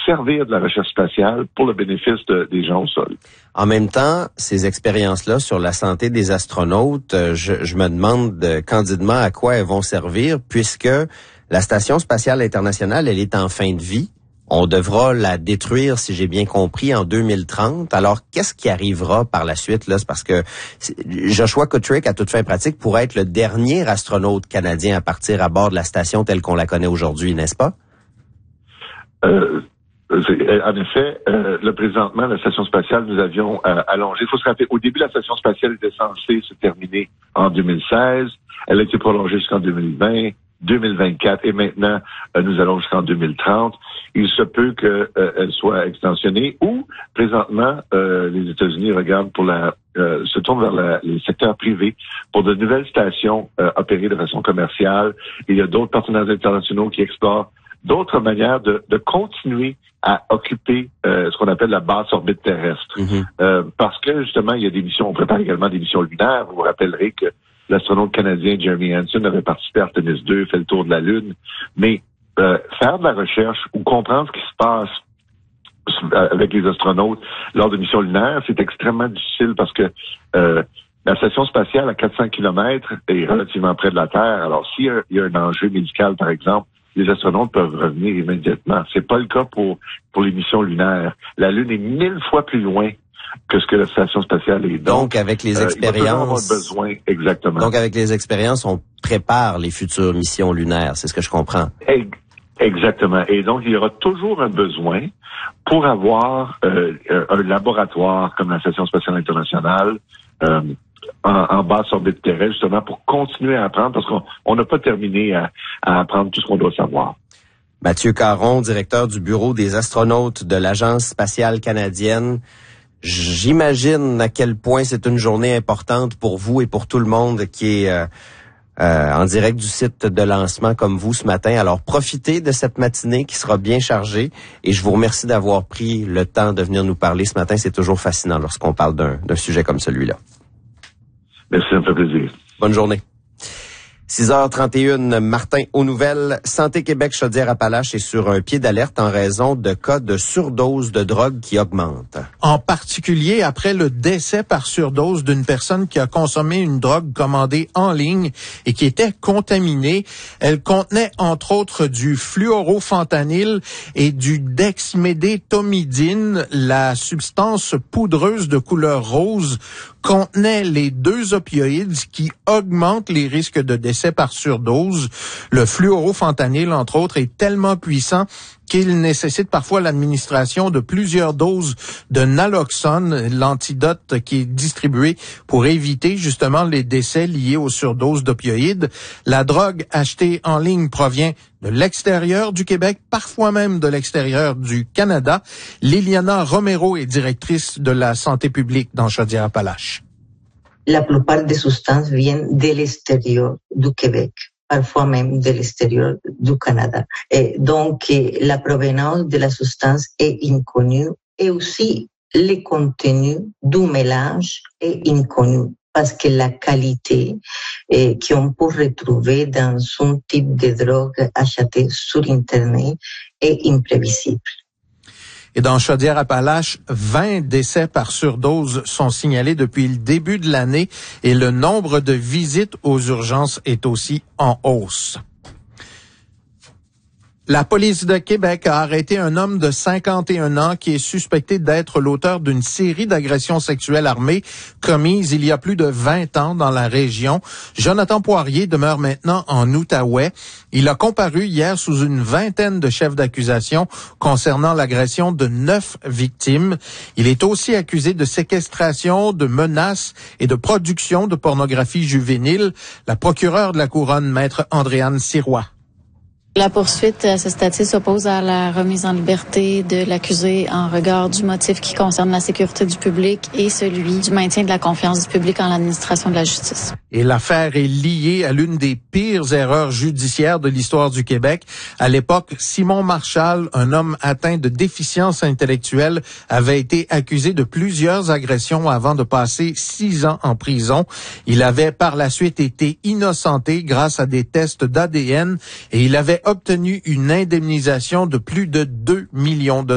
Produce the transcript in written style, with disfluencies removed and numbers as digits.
servir de la recherche spatiale pour le bénéfice des gens au sol. En même temps, ces expériences-là sur la santé des astronautes, je me demande candidement à quoi elles vont servir, puisque la Station spatiale internationale, elle est en fin de vie. On devra la détruire, si j'ai bien compris, en 2030. Alors, qu'est-ce qui arrivera par la suite, là? C'est parce que Joshua Kutrick, à toute fin pratique, pourrait être le dernier astronaute canadien à partir à bord de la station telle qu'on la connaît aujourd'hui, n'est-ce pas? En effet, présentement, la station spatiale, nous avions allongé. Il faut se rappeler, au début, la station spatiale était censée se terminer en 2016. Elle a été prolongée jusqu'en 2020. 2024 et maintenant nous allons jusqu'en 2030. Il se peut qu'elle soit extensionnée ou présentement les États-Unis regardent pour se tournent vers les secteurs privés pour de nouvelles stations opérées de façon commerciale. Il y a d'autres partenaires internationaux qui explorent d'autres manières de continuer à occuper ce qu'on appelle la basse orbite terrestre. Parce que justement, il y a des missions, on prépare également des missions lunaires. Vous vous rappellerez que l'astronaute canadien Jeremy Hansen avait participé à Artemis 2, fait le tour de la Lune. Mais faire de la recherche ou comprendre ce qui se passe avec les astronautes lors de missions lunaires, c'est extrêmement difficile parce que la station spatiale à 400 km est relativement près de la Terre. Alors, s'il y a un enjeu médical, par exemple, les astronautes peuvent revenir immédiatement. C'est pas le cas pour les missions lunaires. La Lune est 1000 fois plus loin que ce que la station spatiale est. Donc avec les expériences, besoin, exactement. Donc avec les expériences, on prépare les futures missions lunaires, c'est ce que je comprends. Exactement. Et donc il y aura toujours un besoin pour avoir un laboratoire comme la station spatiale internationale en basse orbite terrestre, justement pour continuer à apprendre, parce qu'on n'a pas terminé à apprendre tout ce qu'on doit savoir. Mathieu Caron, directeur du Bureau des astronautes de l'Agence spatiale canadienne. J'imagine à quel point c'est une journée importante pour vous et pour tout le monde qui est en direct du site de lancement comme vous ce matin. Alors, profitez de cette matinée qui sera bien chargée et je vous remercie d'avoir pris le temps de venir nous parler ce matin. C'est toujours fascinant lorsqu'on parle d'un sujet comme celui-là. Merci, ça me fait plaisir. Bonne journée. 6h31, Martin, aux nouvelles. Santé Québec Chaudière-Appalaches est sur un pied d'alerte en raison de cas de surdose de drogue qui augmentent. En particulier après le décès par surdose d'une personne qui a consommé une drogue commandée en ligne et qui était contaminée. Elle contenait entre autres du fluorofentanyl et du dexmédétomidine. La substance poudreuse de couleur rose contenait les deux opioïdes qui augmentent les risques de décès par surdose. Le fluorofentanyl, entre autres, est tellement puissant qu'il nécessite parfois l'administration de plusieurs doses de naloxone, l'antidote qui est distribué pour éviter justement les décès liés aux surdoses d'opioïdes. La drogue achetée en ligne provient de l'extérieur du Québec, parfois même de l'extérieur du Canada. Liliana Romero est directrice de la santé publique dans Chaudière-Appalaches. La plupart des substances viennent de l'extérieur du Québec, parfois même de l'extérieur du Canada. Et donc, la provenance de la substance est inconnue et aussi le contenu du mélange est inconnu parce que la qualité qu'on peut retrouver dans un type de drogue achetée sur Internet est imprévisible. Et dans Chaudière-Appalaches, 20 décès par surdose sont signalés depuis le début de l'année et le nombre de visites aux urgences est aussi en hausse. La police de Québec a arrêté un homme de 51 ans qui est suspecté d'être l'auteur d'une série d'agressions sexuelles armées commises il y a plus de 20 ans dans la région. Jonathan Poirier demeure maintenant en Outaouais. Il a comparu hier sous une vingtaine de chefs d'accusation concernant l'agression de 9 victimes. Il est aussi accusé de séquestration, de menaces et de production de pornographie juvénile. La procureure de la Couronne, maître Andréane Sirois. La poursuite à ce stade-ci s'oppose à la remise en liberté de l'accusé en regard du motif qui concerne la sécurité du public et celui du maintien de la confiance du public en l'administration de la justice. Et l'affaire est liée à l'une des pires erreurs judiciaires de l'histoire du Québec. À l'époque, Simon Marchal, un homme atteint de déficience intellectuelle, avait été accusé de plusieurs agressions avant de passer 6 ans en prison. Il avait par la suite été innocenté grâce à des tests d'ADN et il avait obtenu une indemnisation de plus de 2 millions de